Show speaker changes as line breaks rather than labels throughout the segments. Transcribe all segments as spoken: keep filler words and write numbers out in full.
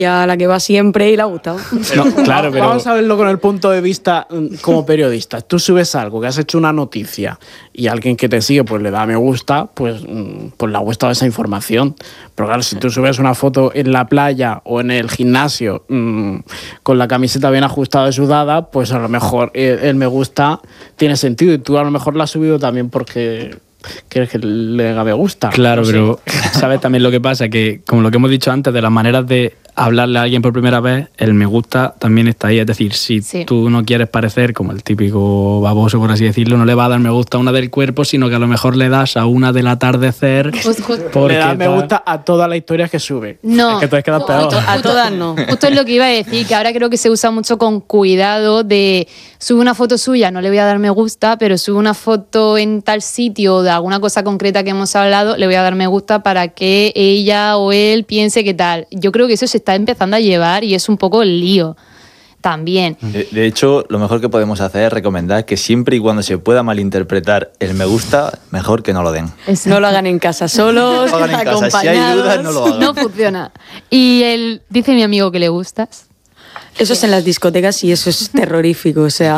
a la que va siempre y le ha gustado.
No, claro, pero...
Vamos a verlo con el punto de vista como periodista. Tú subes algo, que has hecho una noticia y alguien que te sigue pues le da me gusta, pues, pues le ha gustado esa información. Pero claro, si tú subes una foto en la playa o en el gimnasio mmm, con la camiseta bien ajustada y sudada, pues a lo mejor el, el me gusta tiene sentido y tú a lo mejor la has subido también porque... ¿Quieres que le haga me gusta?
Claro,
no sé.
pero ¿sabes también lo que pasa? Que, como lo que hemos dicho antes, de las maneras de hablarle a alguien por primera vez, el me gusta también está ahí. Es decir, si sí. tú no quieres parecer como el típico baboso, por así decirlo, no le vas a dar me gusta a una del cuerpo, sino que a lo mejor le das a una del atardecer.
Le das me gusta a todas las historias que sube.
No.
Es que entonces quedas peor.
A todas no.
Justo es lo que iba a decir, que ahora creo que se usa mucho con cuidado de sube una foto suya, no le voy a dar me gusta, pero sube una foto en tal sitio de alguna cosa concreta que hemos hablado, le voy a dar me gusta para que ella o él piense que tal. Yo creo que eso se está empezando a llevar y es un poco el lío también.
De, de hecho, lo mejor que podemos hacer es recomendar que siempre y cuando se pueda malinterpretar el me gusta, mejor que no lo den.
Exacto. No lo hagan en casa solos,
no lo hagan en casa.
acompañados.
Si hay dudas, no lo hagan.
No funciona. Y él dice mi amigo que le gustas.
Eso es en las discotecas y eso es terrorífico, o sea,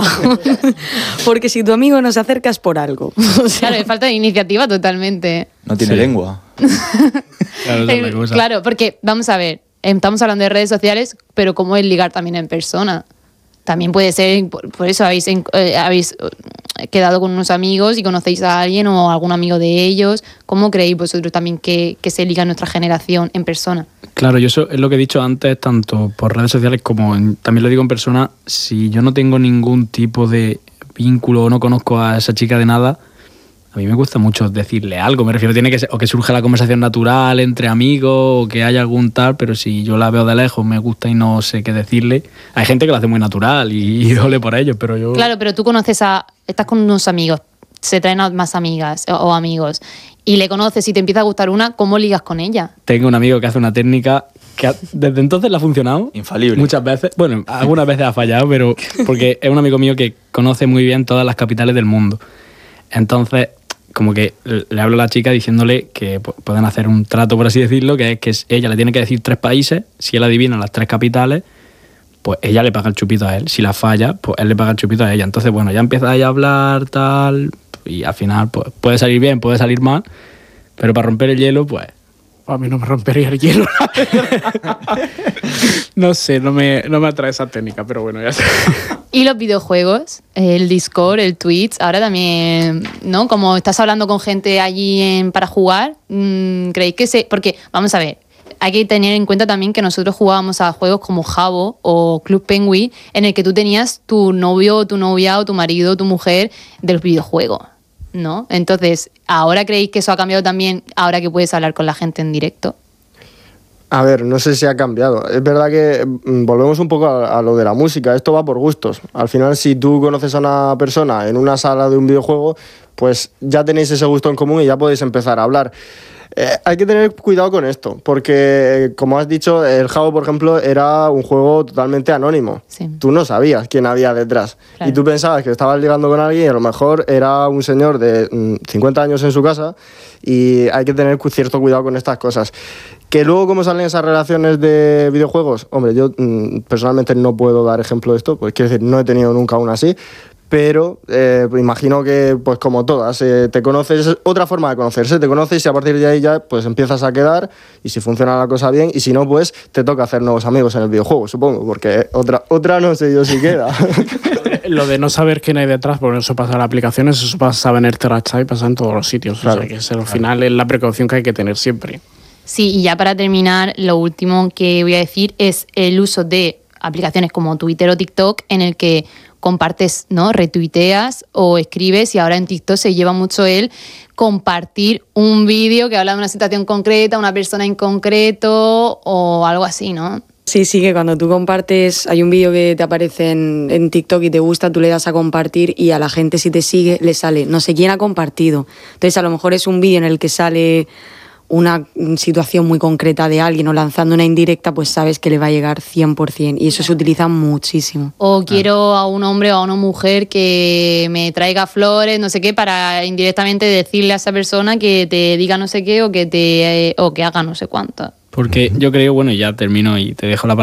porque si tu amigo no se acerca es por algo. O sea,
claro, es falta de iniciativa totalmente.
No tiene
sí.
lengua.
Claro,
eh, claro, porque vamos a ver, estamos hablando de redes sociales, pero ¿cómo es ligar también en persona? También puede ser, por, por eso habéis, eh, habéis quedado con unos amigos y conocéis a alguien o algún amigo de ellos. ¿Cómo creéis vosotros también que, que se liga en nuestra generación en persona?
Claro, yo eso es lo que he dicho antes, tanto por redes sociales como en, también lo digo en persona. Si yo no tengo ningún tipo de vínculo o no conozco a esa chica de nada, a mí me gusta mucho decirle algo. Me refiero, tiene que ser, o que surja la conversación natural entre amigos, o que haya algún tal, pero si yo la veo de lejos, me gusta y no sé qué decirle. Hay gente que lo hace muy natural y, y ole por ello, pero yo...
Claro, pero tú conoces a... Estás con unos amigos, se traen a más amigas o, o amigos, y le conoces y te empieza a gustar una, ¿cómo ligas con ella?
Tengo un amigo que hace una técnica que desde entonces le ha funcionado.
Infalible.
Muchas veces. Bueno, algunas veces ha fallado, pero porque es un amigo mío que conoce muy bien todas las capitales del mundo. Entonces, como que le hablo a la chica diciéndole que pueden hacer un trato, por así decirlo, que es que ella le tiene que decir tres países. Si él adivina las tres capitales, pues ella le paga el chupito a él. Si la falla, pues él le paga el chupito a ella. Entonces, bueno, ya empieza ella a hablar, tal, y al final pues, puede salir bien, puede salir mal, pero para romper el hielo, pues...
A mí no me rompería el hielo. No sé, no me, no me atrae esa técnica, pero bueno, ya sé.
Y los videojuegos, el Discord, el Twitch, ahora también, ¿no? Como estás hablando con gente allí en, para jugar, mmm, ¿creéis que se...? Porque, vamos a ver, hay que tener en cuenta también que nosotros jugábamos a juegos como Habbo o Club Penguin, en el que tú tenías tu novio, tu novia o tu marido, tu mujer del videojuego, ¿no? Entonces, ¿ahora creéis que eso ha cambiado también ahora que puedes hablar con la gente en directo?
A ver, no sé si ha cambiado. Es verdad que volvemos un poco a, a lo de la música. Esto va por gustos. Al final, si tú conoces a una persona en una sala de un videojuego, pues ya tenéis ese gusto en común y ya podéis empezar a hablar. Eh, hay que tener cuidado con esto, porque, como has dicho, el Habbo, por ejemplo, era un juego totalmente anónimo.
Sí.
Tú no sabías quién había detrás. Claro. Y tú pensabas que estabas ligando con alguien y a lo mejor era un señor de mmm, cincuenta años en su casa, y hay que tener cierto cuidado con estas cosas. Que luego, ¿cómo salen esas relaciones de videojuegos? Hombre, yo mmm, personalmente no puedo dar ejemplo de esto, pues quiero decir, no he tenido nunca una así, pero eh, imagino que, pues como todas, eh, te conoces, es otra forma de conocerse, te conoces y a partir de ahí ya pues empiezas a quedar, y si funciona la cosa bien, y si no, pues te toca hacer nuevos amigos en el videojuego, supongo, porque otra, otra no sé yo si queda.
Lo de no saber quién hay detrás, porque eso pasa en las aplicaciones, eso pasa en el Terrachat y pasa en todos los sitios. Claro, o sea, que eso, al claro. final es la precaución que hay que tener siempre.
Sí, y ya para terminar, lo último que voy a decir es el uso de aplicaciones como Twitter o TikTok, en el que compartes, ¿no? Retuiteas o escribes, y ahora en TikTok se lleva mucho el compartir un vídeo que habla de una situación concreta, una persona en concreto o algo así, ¿no?
Sí, sí, que cuando tú compartes, hay un vídeo que te aparece en, en TikTok y te gusta, tú le das a compartir y a la gente, si te sigue, le sale no sé quién ha compartido. Entonces a lo mejor es un vídeo en el que sale una situación muy concreta de alguien o lanzando una indirecta, pues sabes que le va a llegar cien por ciento, y eso se utiliza muchísimo.
O quiero a un hombre o a una mujer que me traiga flores, no sé qué, para indirectamente decirle a esa persona que te diga no sé qué o que te o que haga no sé cuánto.
Porque yo creo, bueno, y ya termino y te dejo la palabra.